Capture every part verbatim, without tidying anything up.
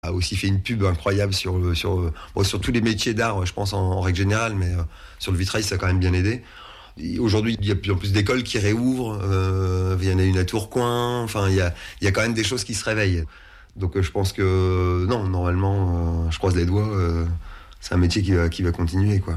a aussi fait une pub incroyable sur, sur, bon, sur tous les métiers d'art, je pense en, en règle générale, mais euh, sur le vitrail, ça a quand même bien aidé. Et aujourd'hui, il y a de plus en plus d'écoles qui réouvrent. Euh, il y en a une à Tourcoing. Enfin, il y a, il y a quand même des choses qui se réveillent. Donc, euh, je pense que non, normalement, euh, je croise les doigts. Euh, c'est un métier qui va, qui va continuer, quoi.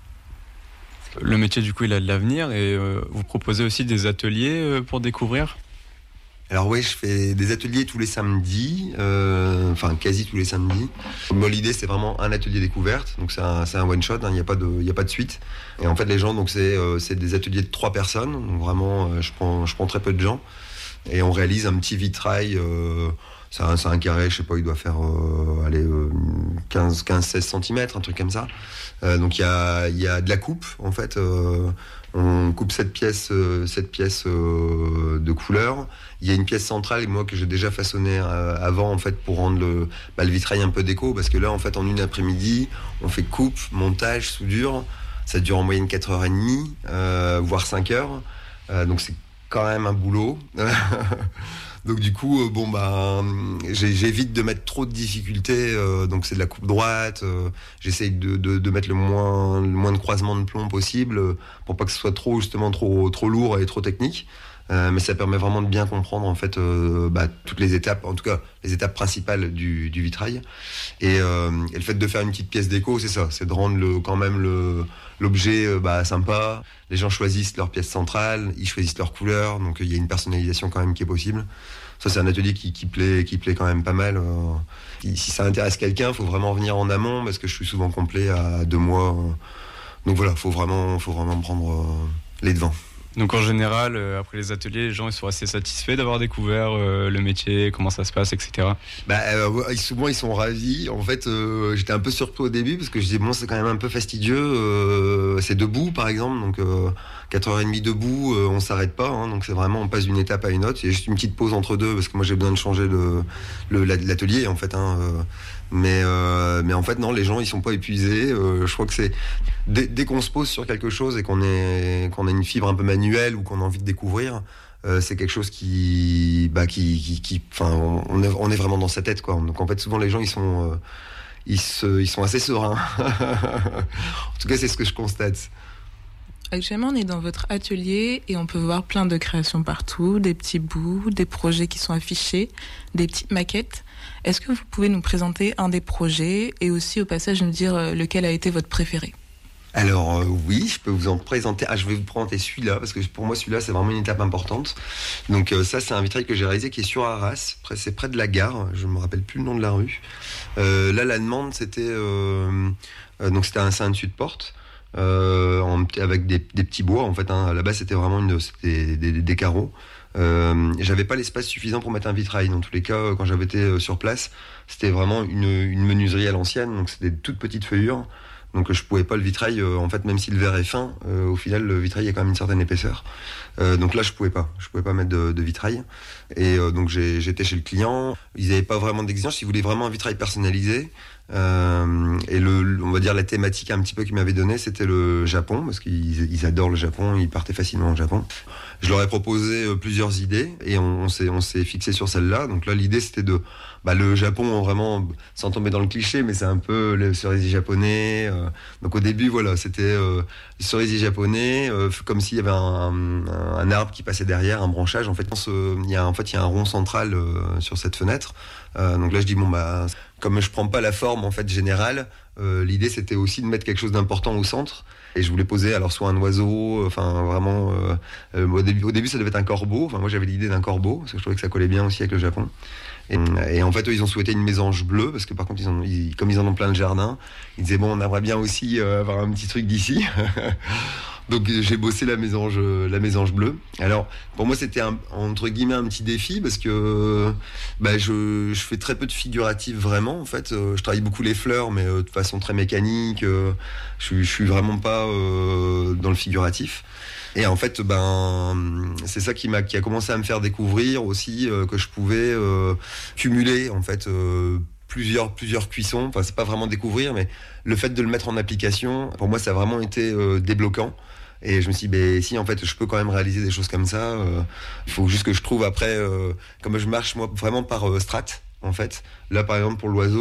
Le métier, du coup, il a de l'avenir et euh, vous proposez aussi des ateliers euh, pour découvrir ? Alors oui, je fais des ateliers tous les samedis, euh, enfin quasi tous les samedis. Moi, l'idée, c'est vraiment un atelier découverte, donc c'est un, c'est un one shot, il hein, n'y a pas de, il y a pas de suite. Et en fait, les gens, donc c'est, euh, c'est des ateliers de trois personnes, donc vraiment, euh, je prends, je prends très peu de gens, et on réalise un petit vitrail. Euh, c'est un, c'est un carré, je sais pas, il doit faire euh, allez, euh, quinze seize centimètres, un truc comme ça. Euh, donc il y a, y a de la coupe, en fait. Euh, on coupe cette pièce, euh, cette pièce euh, de couleur. Il y a une pièce centrale, moi, que j'ai déjà façonnée euh, avant, en fait, pour rendre le, bah, le vitrail un peu déco. Parce que là, en fait, en une après-midi, on fait coupe, montage, soudure. Ça dure en moyenne quatre heures trente, euh, voire cinq heures. Euh, donc c'est quand même un boulot. Donc du coup, euh, bon bah, j'évite de mettre trop de difficultés. Euh, donc c'est de la coupe droite. Euh, J'essaye de, de, de mettre le moins, le moins de croisements de plomb possible euh, pour pas que ce soit trop justement trop, trop lourd et trop technique. Euh, mais ça permet vraiment de bien comprendre en fait euh, bah, toutes les étapes, en tout cas les étapes principales du, du vitrail. Et, euh, et le fait de faire une petite pièce déco, c'est ça, c'est de rendre le, quand même le, l'objet euh, bah, sympa. Les gens choisissent leur pièce centrale, ils choisissent leur couleur, donc il y a une personnalisation quand même qui est possible. Ça, c'est un atelier qui, qui plaît, qui plaît quand même pas mal. Euh, si ça intéresse quelqu'un, il faut vraiment venir en amont parce que je suis souvent complet à deux mois. Euh, donc voilà, faut vraiment, faut vraiment prendre euh, les devants. Donc en général, euh, après les ateliers, les gens ils sont assez satisfaits d'avoir découvert euh, le métier, comment ça se passe, et cetera. Bah, euh, souvent ils sont ravis. En fait, euh, j'étais un peu surpris au début parce que je disais bon, c'est quand même un peu fastidieux. Euh, c'est debout par exemple, donc euh, quatre heures trente debout, euh, on s'arrête pas. Hein, donc c'est vraiment on passe d'une étape à une autre. Il y a juste une petite pause entre deux parce que moi j'ai besoin de changer le, le l'atelier en fait. Hein, euh, mais euh, mais en fait non, les gens ils sont pas épuisés. Euh, je crois que c'est dès, dès qu'on se pose sur quelque chose et qu'on est qu'on a une fibre un peu manuelle ou qu'on a envie de découvrir. Euh, c'est quelque chose qui, bah, qui, qui, qui, enfin, on est, on est vraiment dans sa tête, quoi. Donc en fait, souvent les gens, ils sont, euh, ils se, ils sont assez sereins. En tout cas, c'est ce que je constate. Actuellement, on est dans votre atelier et on peut voir plein de créations partout, des petits bouts, des projets qui sont affichés, des petites maquettes. Est-ce que vous pouvez nous présenter un des projets et aussi au passage nous dire lequel a été votre préféré ? Alors euh, oui, je peux vous en présenter. Ah, je vais vous présenter celui-là parce que pour moi celui-là c'est vraiment une étape importante. Donc euh, ça c'est un vitrail que j'ai réalisé qui est sur Arras, près, c'est près de la gare. Je me rappelle plus le nom de la rue. Euh, là la demande c'était euh, euh, donc c'était un, c'est un dessus de porte euh, en, avec des, des petits bois en fait. Hein. À la base c'était vraiment une, c'était des, des, des carreaux. Euh, j'avais pas l'espace suffisant pour mettre un vitrail. Dans tous les cas, quand j'avais été sur place, c'était vraiment une, une menuiserie à l'ancienne. Donc c'était des toutes petites feuillures. Donc je pouvais pas le vitrail, euh, en fait même si le verre est fin, euh, au final le vitrail a quand même une certaine épaisseur. Euh, donc là je pouvais pas, je pouvais pas mettre de, de vitrail. Et euh, donc j'ai, j'étais chez le client, ils n'avaient pas vraiment d'exigence, ils voulaient vraiment un vitrail personnalisé. Euh, et le, on va dire la thématique un petit peu qu'ils m'avaient donné, c'était le Japon, parce qu'ils ils adorent le Japon, ils partaient facilement au Japon. Je leur ai proposé euh, plusieurs idées et on, on s'est, on s'est fixé sur celle-là. Donc là l'idée c'était de bah, le Japon, vraiment, sans tomber dans le cliché, mais c'est un peu le cerisier japonais. Euh, donc au début, voilà, c'était euh, le cerisier japonais, euh, comme s'il y avait un, un, un arbre qui passait derrière, un branchage. En fait, il y a, en fait, il y a un rond central euh, sur cette fenêtre. Euh, donc là, je dis, bon, bah, comme je prends pas la forme en fait générale, euh, l'idée c'était aussi de mettre quelque chose d'important au centre. Et je voulais poser alors soit un oiseau, enfin vraiment, euh, euh, au, début, au début ça devait être un corbeau. Enfin moi j'avais l'idée d'un corbeau parce que je trouvais que ça collait bien aussi avec le Japon. Et, et en fait eux, ils ont souhaité une mésange bleue parce que par contre ils ont, ils, comme ils en ont plein de jardin, ils disaient bon on aimerait bien aussi euh, avoir un petit truc d'ici. Donc j'ai bossé la mésange, la mésange bleue. Alors pour moi c'était un, entre guillemets un petit défi parce que bah, je, je fais très peu de figuratif vraiment en fait. Euh, je travaille beaucoup les fleurs mais euh, de façon très mécanique. Euh, je, je suis vraiment pas euh, dans le figuratif. Et en fait, ben, c'est ça qui m'a, qui a commencé à me faire découvrir aussi euh, que je pouvais euh, cumuler en fait. Euh, plusieurs plusieurs cuissons, enfin c'est pas vraiment découvrir mais le fait de le mettre en application pour moi ça a vraiment été euh, débloquant et je me suis dit ben si en fait je peux quand même réaliser des choses comme ça, euh, il faut juste que je trouve après euh, comme je marche moi vraiment par euh, strat en fait là par exemple pour l'oiseau